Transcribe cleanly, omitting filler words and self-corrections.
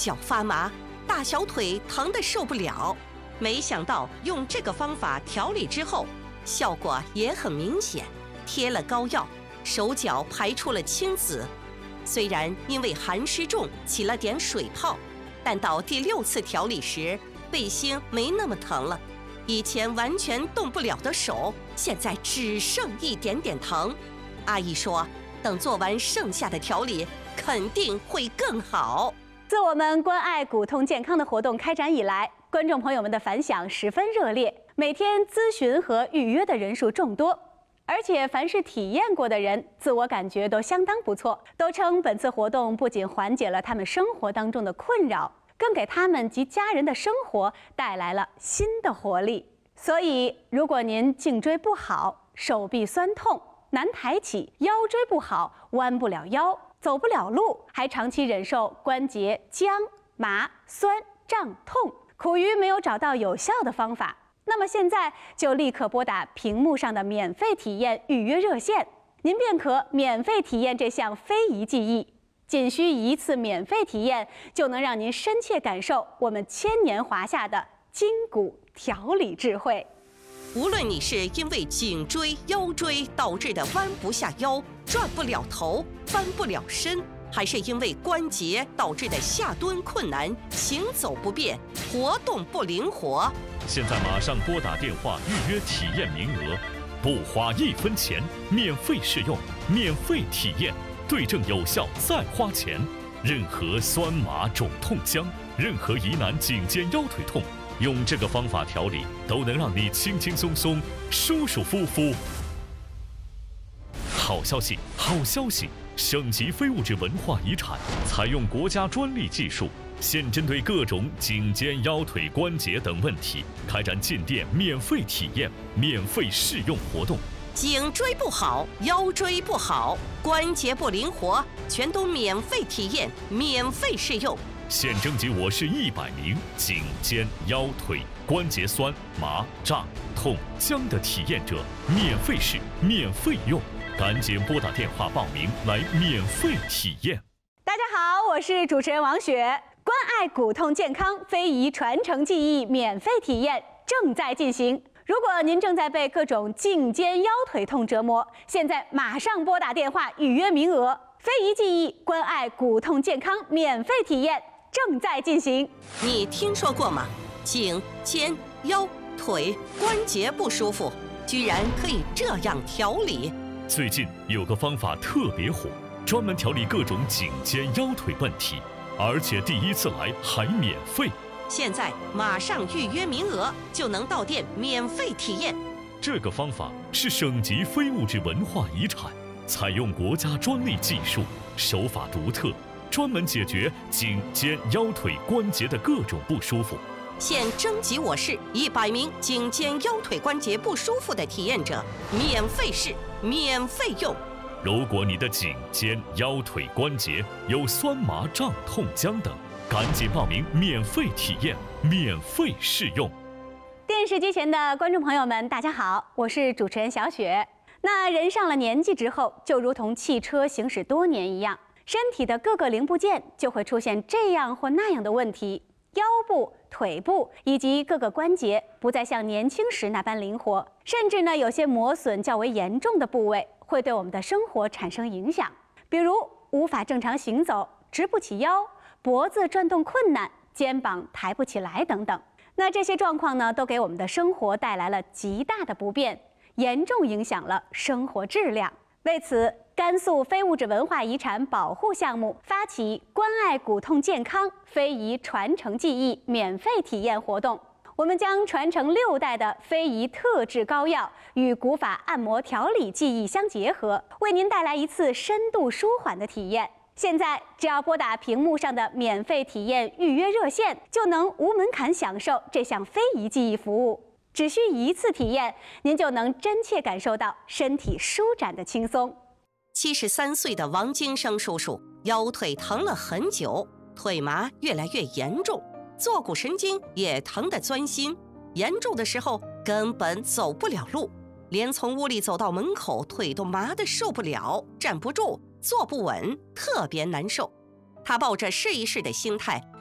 脚发麻，大小腿疼得受不了。没想到用这个方法调理之后，效果也很明显，贴了膏药，手脚排出了青紫。虽然因为寒湿重起了点水泡，但到第6次调理时，背心没那么疼了。以前完全动不了的手，现在只剩一点点疼。阿姨说，等做完剩下的调理，肯定会更好。 自我们关爱骨痛健康的活动开展以来，观众朋友们的反响十分热烈，每天咨询和预约的人数众多，而且凡是体验过的人，自我感觉都相当不错，都称本次活动不仅缓解了他们生活当中的困扰，更给他们及家人的生活带来了新的活力。所以，如果您颈椎不好，手臂酸痛，难抬起，腰椎不好，弯不了腰，走不了路，还长期忍受关节僵、麻、酸、胀、痛，苦于没有找到有效的方法，那么现在就立刻拨打屏幕上的免费体验预约热线，您便可免费体验这项非遗技艺。仅需1次免费体验，就能让您深切感受我们千年华夏的筋骨调理智慧。 无论你是因为颈椎、腰椎导致的弯不下腰、转不了头、翻不了身，还是因为关节导致的下蹲困难、行走不便、活动不灵活， 现在马上拨打电话预约体验名额，不花1分钱，免费试用，免费体验，对症有效再花钱。任何酸麻肿痛僵，任何疑难颈肩腰腿痛，用这个方法调理，都能让你轻轻松松、舒舒服服。好消息，好消息！省级非物质文化遗产，采用国家专利技术，现针对各种颈肩腰腿关节等问题，开展进店免费体验、免费试用活动。 颈椎不好，腰椎不好，关节不灵活，全都免费体验、免费试用。 现征集我市100名颈肩腰腿关节酸麻胀痛僵的体验者，免费试、免费用，赶紧拨打电话报名来免费体验。 大家好，我是主持人王雪。关爱骨痛健康非遗传承技艺免费体验正在进行。如果您正在被各种颈肩腰腿痛折磨，现在马上拨打电话预约名额。非遗技艺关爱骨痛健康免费体验正在进行。 你听说过吗？颈、肩、腰、腿关节不舒服，居然可以这样调理。 最近有个方法特别火，专门调理各种颈肩腰腿问题，而且第1次来还免费。 现在马上预约名额，就能到店免费体验。 这个方法是省级非物质文化遗产，采用国家专利技术，手法独特，专门解决颈肩腰腿关节的各种不舒服。 现征集我市100名颈肩腰腿关节不舒服的体验者，免费试、免费用。 如果你的颈肩腰腿关节有酸麻胀痛僵等，赶紧报名免费体验、免费试用。 电视机前的观众朋友们，大家好，我是主持人小雪。那人上了年纪之后，就如同汽车行驶多年一样，身体的各个零部件就会出现这样或那样的问题，腰部、腿部以及各个关节不再像年轻时那般灵活，甚至呢，有些磨损较为严重的部位会对我们的生活产生影响，比如无法正常行走、直不起腰、脖子转动困难、肩膀抬不起来等等。那这些状况呢，都给我们的生活带来了极大的不便，严重影响了生活质量。为此，甘肃非物质文化遗产保护项目发起关爱骨痛健康非遗传承技艺免费体验活动。我们将传承6代的非遗特制膏药与古法按摩调理技艺相结合，为您带来一次深度舒缓的体验。现在只要拨打屏幕上的免费体验预约热线，就能无门槛享受这项非遗技艺服务。只需1次体验，您就能真切感受到身体舒展的轻松。 73岁的王金生叔叔腰腿疼了很久，腿麻越来越严重，坐骨神经也疼得钻心，严重的时候根本走不了路，连从屋里走到门口腿都麻得受不了，站不住，坐不稳，特别难受。他抱着试一试的心态，